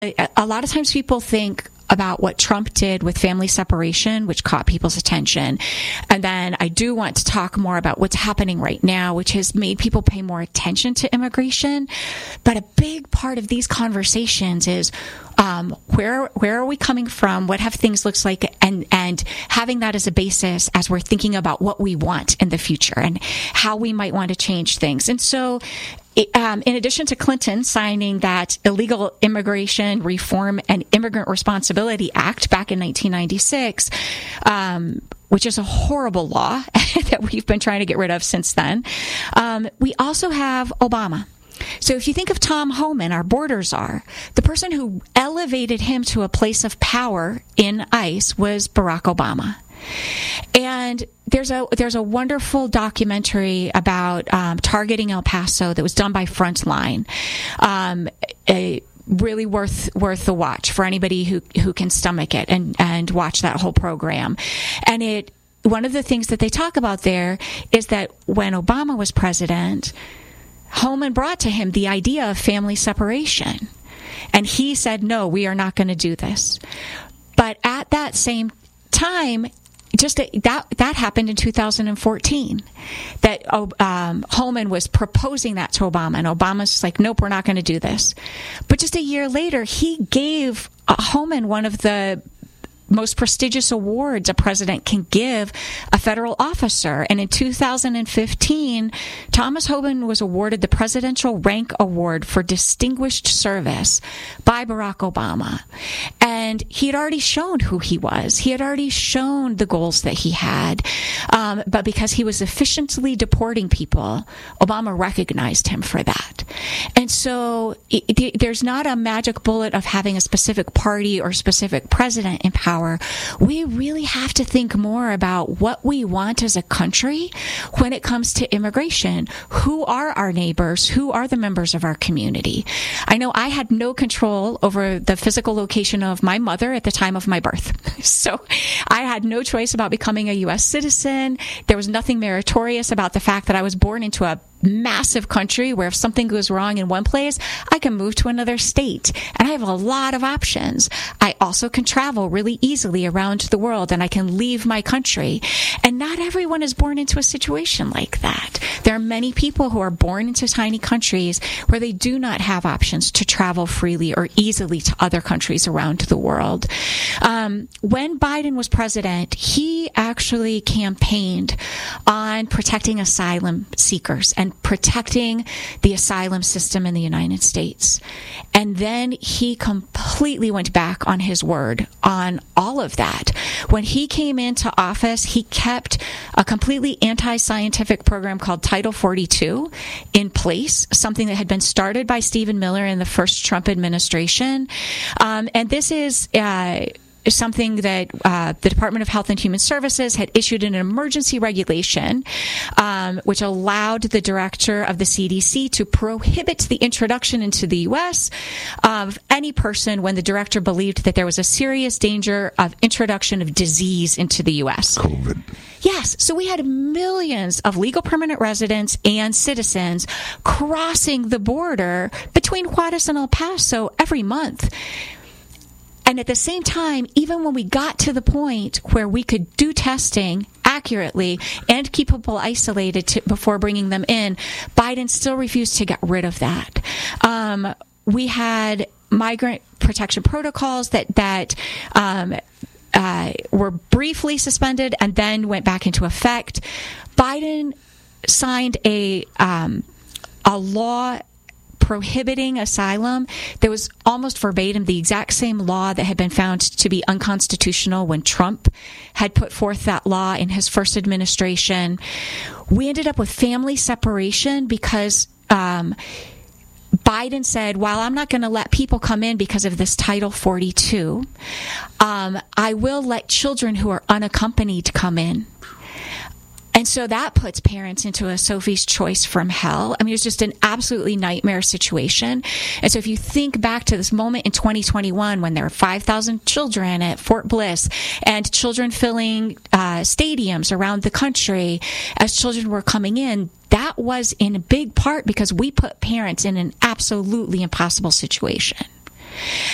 A lot of times people think about what Trump did with family separation, which caught people's attention. And then I do want to talk more about what's happening right now, which has made people pay more attention to immigration. But a big part of these conversations is where are we coming from? What have things looked like? And having that as a basis as we're thinking about what we want in the future and how we might want to change things. And so in addition to Clinton signing that Illegal Immigration Reform and Immigrant Responsibility Act back in 1996, which is a horrible law that we've been trying to get rid of since then, we also have Obama. So if you think of Tom Homan, our border czar, the person who elevated him to a place of power in ICE was Barack Obama. And there's a wonderful documentary about targeting El Paso that was done by Frontline. Really worth the watch for anybody who can stomach it and watch that whole program. And one of the things that they talk about there is that when Obama was president, Homan brought to him the idea of family separation. And he said, no, we are not going to do this. But at that same time, that happened in 2014, that Homan was proposing that to Obama, and Obama's just like, nope, we're not going to do this. But just a year later, he gave Homan one of the most prestigious awards a president can give a federal officer. And in 2015, Thomas Homan was awarded the Presidential Rank Award for Distinguished Service by Barack Obama. And he had already shown who he was. He had already shown the goals that he had. But because he was efficiently deporting people, Obama recognized him for that. And so there's not a magic bullet of having a specific party or specific president in power. We really have to think more about what we want as a country when it comes to immigration. Who are our neighbors? Who are the members of our community? I know I had no control over the physical location of my mother at the time of my birth. So I had no choice about becoming a U.S. citizen. There was nothing meritorious about the fact that I was born into a massive country where if something goes wrong in one place, I can move to another state. And I have a lot of options. I also can travel really easily around the world, and I can leave my country. And not everyone is born into a situation like that. There are many people who are born into tiny countries where they do not have options to travel freely or easily to other countries around the world. When Biden was president, he actually campaigned on protecting asylum seekers and protecting the asylum system in the United States. And then he completely went back on his word on all of that. When he came into office, he kept a completely anti-scientific program called Title 42 in place, something that had been started by Stephen Miller in the first Trump administration. And this is something that the Department of Health and Human Services had issued an emergency regulation, which allowed the director of the CDC to prohibit the introduction into the U.S. of any person when the director believed that there was a serious danger of introduction of disease into the U.S. COVID. Yes. So we had millions of legal permanent residents and citizens crossing the border between Juarez and El Paso every month. And at the same time, even when we got to the point where we could do testing accurately and keep people isolated before bringing them in, Biden still refused to get rid of that. We had migrant protection protocols that were briefly suspended and then went back into effect. Biden signed a law prohibiting asylum that was almost verbatim the exact same law that had been found to be unconstitutional when Trump had put forth that law in his first administration. We ended up with family separation because Biden said, while I'm not going to let people come in because of this Title 42, I will let children who are unaccompanied come in. And so that puts parents into a Sophie's choice from hell. I mean, it was just an absolutely nightmare situation. And so if you think back to this moment in 2021 when there were 5,000 children at Fort Bliss and children filling stadiums around the country as children were coming in, that was in a big part because we put parents in an absolutely impossible situation.